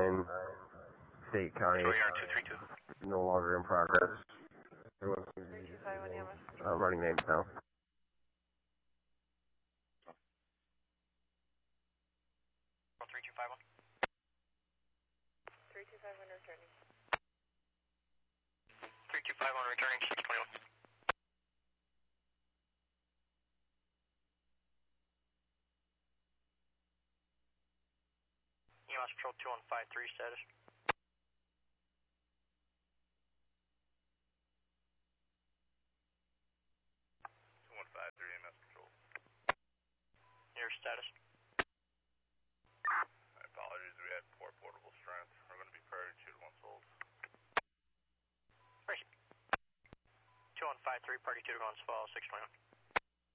in State County, no longer in progress. Running names now. Returning. 3251 returning 621. EMS Patrol 2153 status. 2153 EMS Patrol. Your status. My apologies, we had poor portable strength. We're going to be priority 2 to 1 souls. 2153, party 2 to 1 fall, 621.